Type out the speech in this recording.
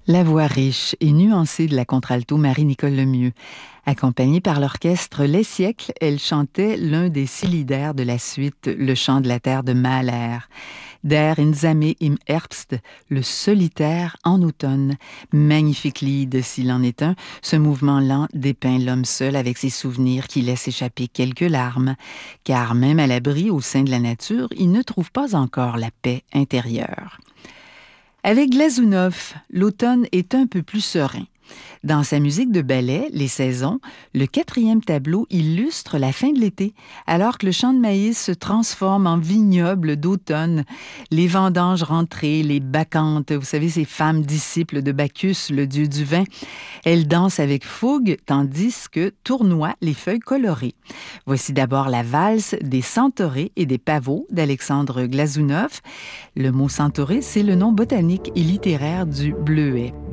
La voix riche et nuancée de la contralto Marie-Nicole Lemieux. Accompagnée par l'orchestre Les Siècles, elle chantait l'un des 6 lieder de la suite Le chant de la terre de Mahler. Der Einsame im Herbst, le solitaire en automne. Magnifique lied s'il en est un, ce mouvement lent dépeint l'homme seul avec ses souvenirs qui laissent échapper quelques larmes. Car même à l'abri au sein de la nature, il ne trouve pas encore la paix intérieure. Avec Glazunov, l'automne est un peu plus serein. Dans sa musique de ballet, Les Saisons, le 4e tableau illustre la fin de l'été, alors que le champ de maïs se transforme en vignoble d'automne. Les vendanges rentrées, les bacchantes, vous savez, ces femmes disciples de Bacchus, le dieu du vin, elles dansent avec fougue, tandis que tournoient les feuilles colorées. Voici d'abord la valse des centaurés et des pavots d'Alexandre Glazunov. Le mot centauré, c'est le nom botanique et littéraire du bleuet.